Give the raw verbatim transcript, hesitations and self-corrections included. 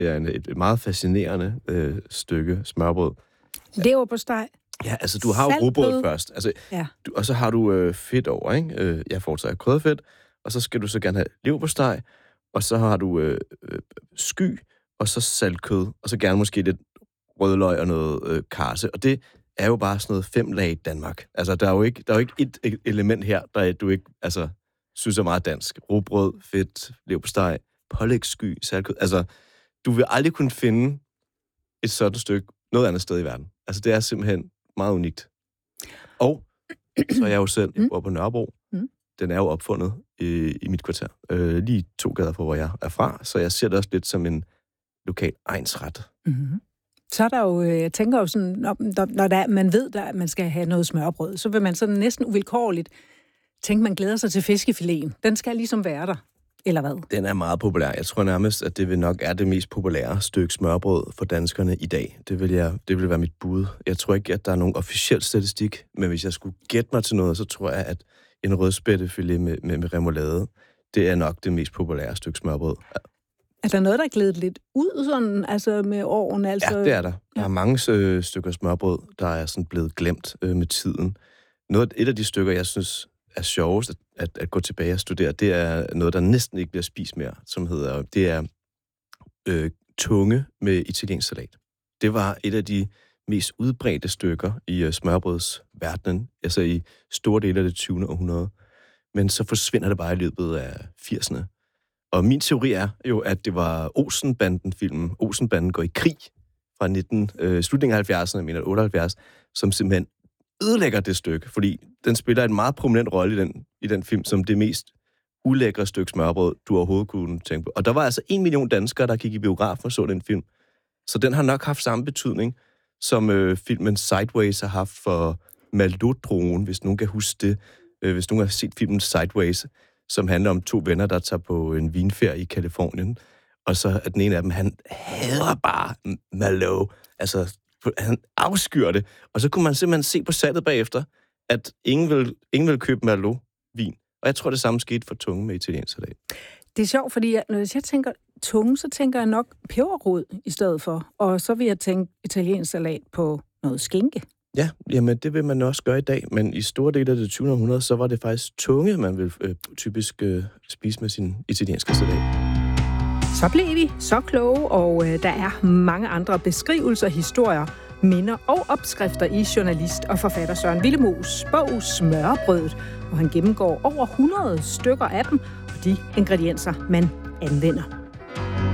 Det er en, et meget fascinerende øh, stykke smørbrød. Leverpostej. Ja, altså du har jo rugbrød først, altså, ja. du, og så har du øh, fedt over, ikke? Øh, jeg foretrækker krydderfedt, og så skal du så gerne have leverpostej, og så har du øh, øh, sky, og så saltkød, og så gerne måske lidt rødløg og noget øh, karse, og det er jo bare sådan noget fem lag Danmark. Altså, der er jo ikke, der er jo ikke et, et element her, der du ikke altså, synes er meget dansk. Rugbrød, fedt, leverpostej, pålægssky, saltkød. Altså, du vil aldrig kunne finde et sådan stykke noget andet sted i verden. Altså, det er simpelthen meget unikt. Og så er jeg jo selv, jeg bor på Nørrebro. Mm. Den er jo opfundet i, i mit kvarter. Øh, lige to gader fra, hvor jeg er fra. Så jeg ser det også lidt som en lokal egnsret. Mm-hmm. Så er der jo, jeg tænker jo sådan, når, når der, man ved, at man skal have noget smørbrød, så vil man sådan næsten uvilkårligt tænke, man glæder sig til fiskefiléen. Den skal ligesom være der, eller hvad? Den er meget populær. Jeg tror nærmest, at det vil nok er det mest populære stykke smørbrød for danskerne i dag. Det vil, jeg, det vil være mit bud. Jeg tror ikke, at der er nogen officiel statistik, men hvis jeg skulle gætte mig til noget, så tror jeg, at en rødspættefilet med, med, med remoulade, det er nok det mest populære stykke smørbrød. Ja. Er der noget, der er glædet lidt ud sådan, altså med årene? Altså... Ja, det er der. Der er mange øh, stykker smørbrød, der er sådan blevet glemt øh, med tiden. Noget, et af de stykker, jeg synes er sjovest at, at, at gå tilbage og studere, det er noget, der næsten ikke bliver spist mere, som hedder, det er øh, tunge med italiensk salat. Det var et af de mest udbredte stykker i uh, smørbrødsverdenen, altså i store dele af det tyvende århundrede. Men så forsvinder det bare i løbet af firserne. Og min teori er jo, at det var Olsen-banden-filmen, Olsen-banden går i krig fra nitten, øh, slutningen af halvfjerdserne, jeg mener otteoghalvfjerds, som simpelthen ødelægger det stykke, fordi den spiller en meget prominent rolle i den, i den film, som det mest ulækre stykke smørbrød, du overhovedet kunne tænke på. Og der var altså en million danskere, der gik i biografen og så den film. Så den har nok haft samme betydning, som øh, filmen Sideways har haft for Malodroen, hvis nogen kan huske det. Øh, hvis nogen har set filmen Sideways, som handler om to venner, der tager på en vinferie i Kalifornien. Og så er den ene af dem, han hader bare Malo. Altså, han afskyr det. Og så kunne man simpelthen se på salget bagefter, at ingen vil, ingen vil købe Malo-vin. Og jeg tror, det samme skete for tunge med italiensk salat. Det er sjovt, fordi jeg, når jeg tænker tunge, så tænker jeg nok peberrod i stedet for. Og så vil jeg tænke italiensk salat på noget skinke. Ja, jamen det vil man også gøre i dag, men i store dele af det tyvende århundrede, så var det faktisk tunge, man vil øh, typisk øh, spise med sin italienske salat. Så blev vi så kloge, og øh, der er mange andre beskrivelser, historier, minder og opskrifter i journalist og forfatter Søren Willemoes bog Smørbrødet, hvor han gennemgår over hundrede stykker af dem og de ingredienser, man anvender.